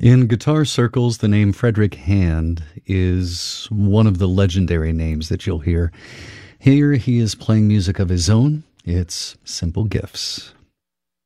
In guitar circles, the name Frederick Hand is one of the legendary names that you'll hear. Here he is playing music of his own. It's Simple Gifts.